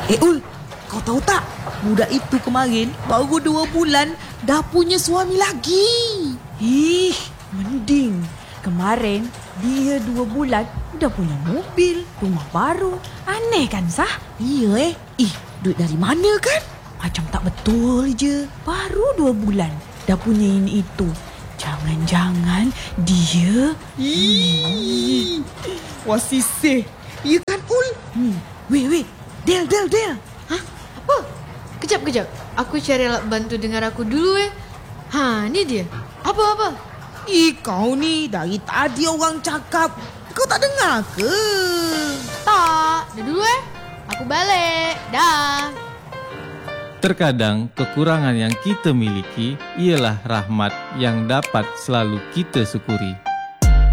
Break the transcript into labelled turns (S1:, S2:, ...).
S1: Ul, kau tahu tak? Budak itu kemarin baru 2 bulan dah punya suami lagi.
S2: Ih, mending. Kemarin dia 2 bulan udah punya mobil, rumah baru. Aneh kan, Sah?
S1: Iya duit dari mana kan?
S2: Macam tak betul je. Baru 2 bulan dah punya ini itu. Jangan-jangan dia...
S1: Wah sisih. Iya kan Ul?
S2: Weh, Del.
S3: Hah? Apa? Kejap. Aku cari alat bantu dengar aku dulu ni dia. Apa?
S1: Kau ni dari tadi orang cakap. Kau tak dengar ke?
S3: Tak, dah dulu Aku balik. Dah.
S4: Terkadang kekurangan yang kita miliki ialah rahmat yang dapat selalu kita syukuri.